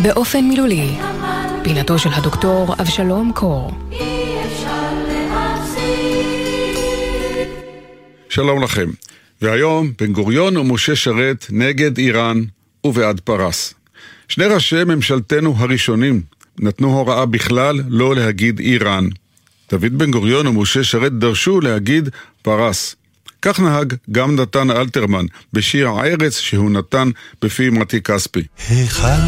באופן מילולי, פינתו של הדוקטור אבשלום קור. שלום לכם. והיום בן גוריון ומשה שרת נגד איראן ובעד פרס. שני ראשי ממשלתנו הראשונים נתנו הוראה בכלל לא להגיד איראן. דוד בן גוריון ומשה שרת דרשו להגיד פרס. כך נהג גם נתן אלתרמן בשיר הארץ שהוא נתן בפי מתי כספי.